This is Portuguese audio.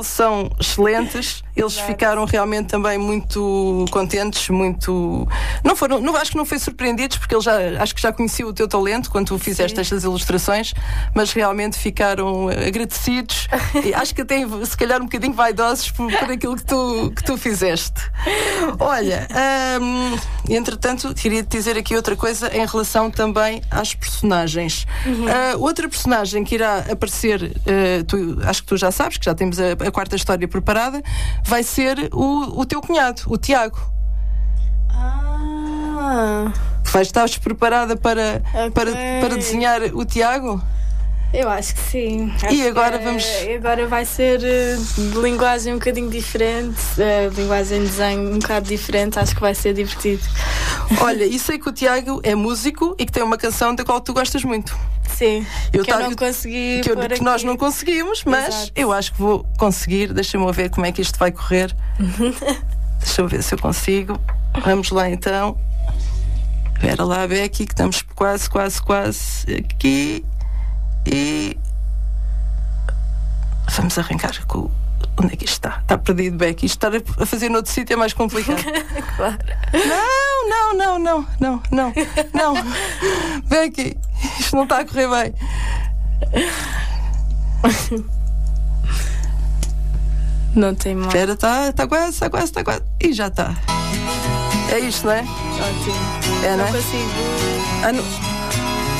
são excelentes. Eles ficaram realmente também muito contentes, acho que não foi surpreendidos, porque eles acho que já conheciam o teu talento quando tu fizeste estas ilustrações, mas realmente ficaram agradecidos e acho que até se calhar um bocadinho vaidosos por aquilo que tu fizeste. Olha, entretanto queria te dizer aqui outra coisa em relação também às personagens. Outra personagem que irá aparecer, acho que tu já sabes, que já temos a quarta história preparada, vai ser o teu cunhado, o Tiago. Estás preparada para desenhar o Tiago? Eu acho que sim. E agora agora vai ser de linguagem um bocadinho diferente, linguagem de desenho um bocado diferente. Acho que vai ser divertido. Olha, e sei que o Tiago é músico e que tem uma canção da qual tu gostas muito. Sim, eu não consegui que nós não conseguimos, mas exato, eu acho que vou conseguir. Deixa-me ver como é que isto vai correr. Deixa eu ver se eu consigo. Vamos lá então. Espera lá, Becky, que estamos quase aqui. E vamos arrancar com... Onde é que isto está? Está perdido, Becky. Isto estar a fazer noutro sítio é mais complicado. Claro. Não. Becky, isto não está a correr bem. Não tem mais. Espera, está quase. E já está. É isto, não é? Ótimo. É, não é? Não consigo.